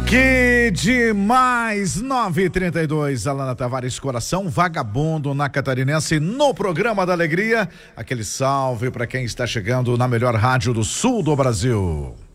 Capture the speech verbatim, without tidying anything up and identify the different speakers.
Speaker 1: Que demais! nove e trinta e dois, Alana Tavares, Coração Vagabundo na Catarinense, no programa da Alegria. Aquele salve para quem está chegando na melhor rádio do sul do Brasil.